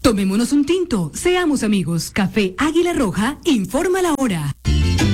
Tomémonos un tinto, seamos amigos. Café Águila Roja, informa la hora.